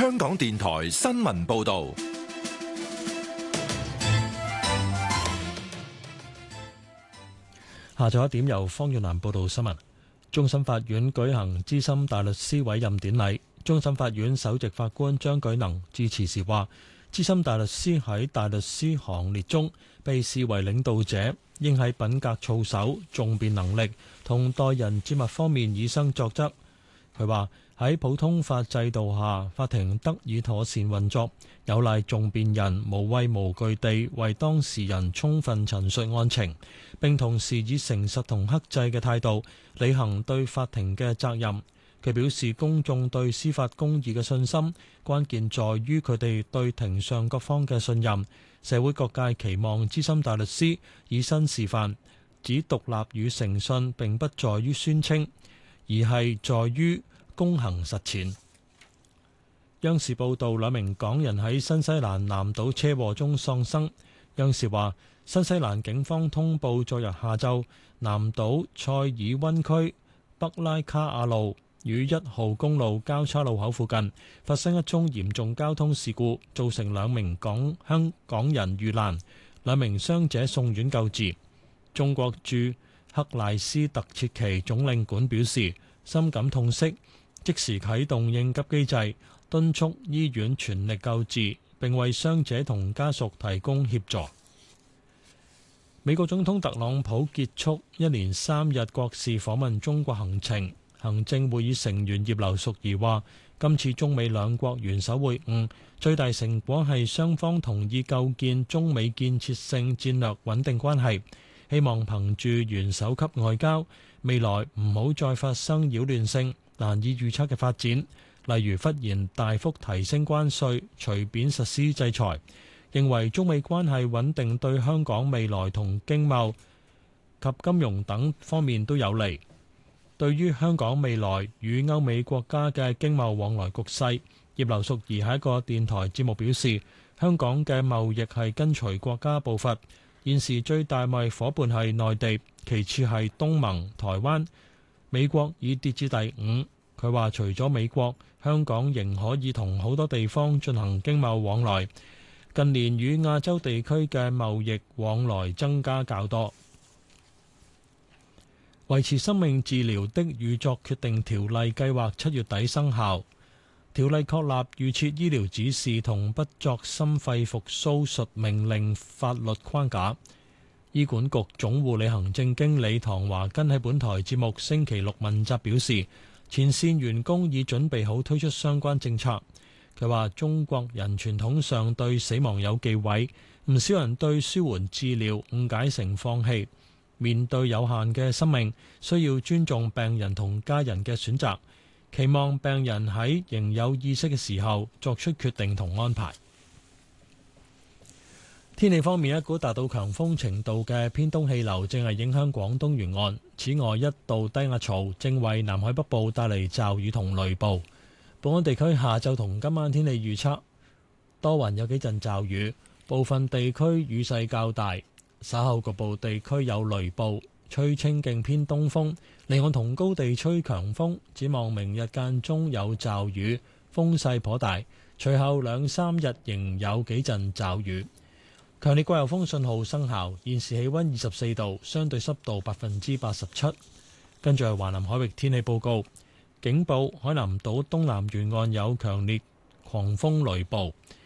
香港電台新聞報道。 下晝1點由方遠南報道新聞。終審法院舉行資深大律師委任典禮，終審法院首席法官張舉能致辭時話，資深大律師喺大律師行列中被視為領導者，應喺品格操守、訟辯能力同待人接物方面以身作則。佢話喺普通法制度下，法庭得以妥善運作，有賴訟辯人無畏無懼地為當事人充分陳述案情，並同時以誠實同克制嘅態度履行對法庭嘅責任。佢表示，公眾對司法公義嘅信心，關鍵在於佢哋對庭上各方嘅信任。社會各界期望資深大律師以身示範，指獨立與誠信並不在於宣稱，而係在於公行實踐。央視報道，兩名港人喺新西蘭南島車禍中喪生。央視話，新西蘭警方通報昨日下晝，南島塞爾溫區北拉卡亞路與1號公路交叉路口附近發生一宗嚴重交通事故，造成兩名香港人遇難，兩名傷者送院救治。中國駐克賴斯特切奇總領館表示深感痛惜，即時啟動應急機制，敦促醫院全力救治，並為傷者同家屬提供協助。美國總統特朗普結束一連3日國事訪問中國行程。行政會議成員葉劉淑儀話，今次中美兩國元首會晤最大成果係雙方同意構建中美建設性戰略穩定關係，希望憑住元首級外交，未來唔好再發生擾亂性難以預測嘅發展，例如忽然大幅提升關稅、隨便實施制裁。認為中美關係穩定對香港未來同經貿及金融等方面都有利。對於香港未來與歐美國家嘅經貿往來局勢，葉劉淑儀喺一個電台節目表示，香港嘅貿易係跟隨國家步伐，現時最大貿易夥伴係內地，其次係東盟、台灣，美國已跌至第5。佢話除咗美國，香港仍可以同好多地方進行經貿往來，近年與亞洲地區嘅貿易往來增加較多。維持生命治療的預作決定條例計劃7月底生效。條例確立預設醫療指示同不作心肺復甦術命令法律框架。醫管局總護理行政經理唐華根喺本台節目星期六問責表示，前線員工已準備好推出相關政策。佢話中國人傳統上對死亡有忌諱，唔少人對舒緩治療誤解成放棄。面對有限嘅生命，需要尊重病人同家人嘅選擇，期望病人喺仍有意識嘅時候作出決定同安排。天氣方面，一股達到強風程度嘅偏東氣流正係影響廣東沿岸，此外一道低壓槽正為南海北部帶嚟驟雨同雷暴。本港地區下晝同今晚天氣預測，多雲有幾陣驟雨，部分地區雨勢較大，稍後局部地區有雷暴，吹清勁偏東風，離岸同高地吹強風。展望明日間中有驟雨，風勢頗大，隨後2-3日仍有幾陣驟雨。強烈季候風信號生效，現時氣溫24度，相對濕度87%。跟住係華南海域天氣報告，警報海南島東南沿岸有強烈狂風雷暴。